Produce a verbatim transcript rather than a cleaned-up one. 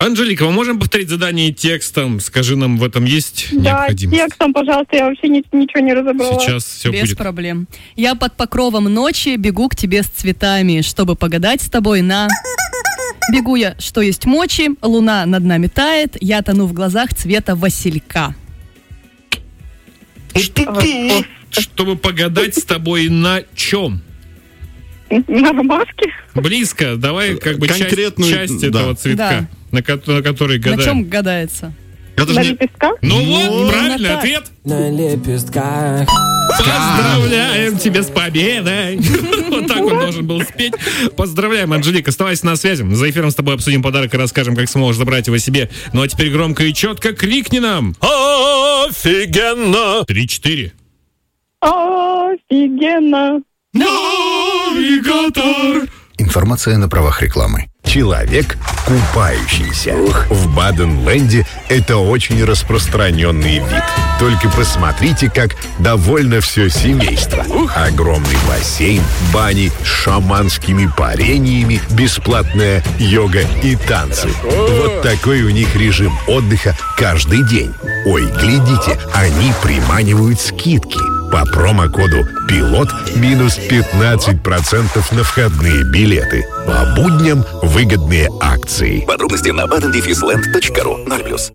Анжелика, мы можем повторить задание текстом? Скажи нам, в этом есть Да, необходимость? текстом, пожалуйста, я вообще ни- ничего не разобрала. Сейчас все Без будет. проблем. Я под покровом ночи бегу к тебе с цветами, чтобы погадать с тобой на... Бегу я, что есть мочи, луна над нами тает, я тону в глазах цвета василька. Чтобы погадать с тобой на чем? На ромашке? Близко. Давай как бы часть, Конкретную, часть да. этого цветка, на, ко- на который На гадаем. чем гадается? Это На же не... лепестках? Ну Ну, вот, правильный так. ответ. На лепестках. Поздравляем тебя с победой. Вот так он должен был спеть. Поздравляем, Анжелика. Оставайся на связи. За эфиром с тобой обсудим подарок и расскажем, как сможешь забрать его себе. Ну а теперь громко и четко крикни нам. Офигенно! Три-четыре. Офигенно! Навигатор. Информация на правах рекламы. Человек, купающийся. В Баден-Ленде это очень распространенный вид. Только посмотрите, как довольно все семейство. Огромный бассейн, бани с шаманскими парениями, бесплатная йога и танцы. Вот такой у них режим отдыха каждый день. Ой, глядите, они приманивают скидки. По промокоду «Пилот» минус пятнадцать процентов на входные билеты. По будням выгодные акции. Подробности на baden dash land точка ru. ноль плюс.